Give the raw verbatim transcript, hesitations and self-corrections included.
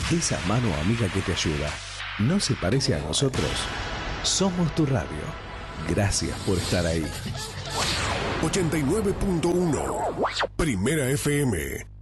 Esa mano amiga que te ayuda. ¿No se parece a nosotros? Somos tu radio. Gracias por estar ahí. ochenta y nueve punto uno Primera F M.